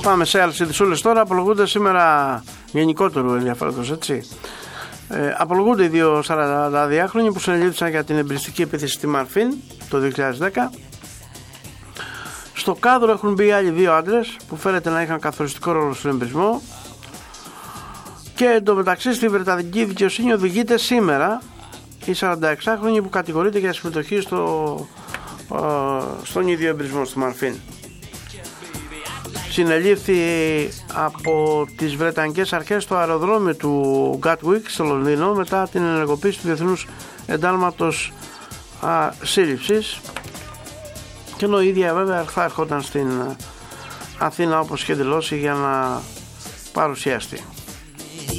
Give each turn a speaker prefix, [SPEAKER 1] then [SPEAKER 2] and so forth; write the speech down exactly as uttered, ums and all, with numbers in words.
[SPEAKER 1] Πάμε σε άλλες ειδησούλες τώρα. Απολογούνται σήμερα γενικότερου ενδιαφέροντος, έτσι. Ε, απολογούνται οι δύο σαρανταδυάχρονοι που συνελήφθησαν για την εμπριστική επίθεση στη Μαρφίν το δύο χιλιάδες δέκα. Στο κάδρο έχουν μπει άλλοι δύο άντρες που φαίνεται να είχαν καθοριστικό ρόλο στον εμπρισμό. Και εντωμεταξύ στη Βρετανική δικαιοσύνη οδηγείται σήμερα η σαρανταεξάχρονη που κατηγορείται για συμμετοχή στο, ε, στον ίδιο εμπρισμό στη Μαρφίν. Συνελήφθη από τις Βρετανικές αρχές στο αεροδρόμιο του Gatwick στο Λονδίνο μετά την ενεργοποίηση του Διεθνούς Εντάλματος α, Σύλληψης, και ενώ η ίδια βέβαια θα ερχόταν στην Αθήνα όπως είχε δηλώσει για να παρουσιαστεί.